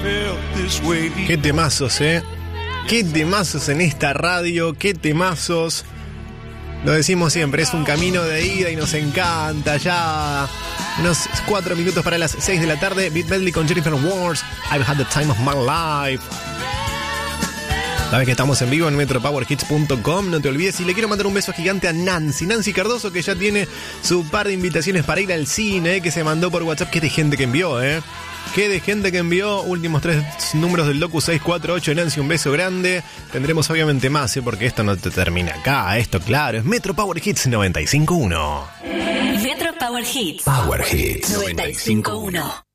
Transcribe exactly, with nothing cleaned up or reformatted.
Qué temazos, eh. Qué temazos en esta radio, qué temazos. Lo decimos siempre, es un camino de ida y nos encanta. Ya unos cuatro minutos para las seis de la tarde. Beat Medley con Jennifer Warnes. I've had the time of my life. Sabes que estamos en vivo en metro power hits punto com. No te olvides. Y le quiero mandar un beso gigante a Nancy. Nancy Cardoso, que ya tiene su par de invitaciones para ir al cine, que se mandó por WhatsApp. Qué de gente que envió, eh. Qué de gente que envió. Últimos tres números del Locu seis cuatro ocho. Nancy, un beso grande. Tendremos obviamente más, ¿eh? Porque esto no te termina acá. Esto, claro, es Metro Power Hits noventa y cinco punto uno. Metro Power Hits. Power Hits noventa y cinco punto uno.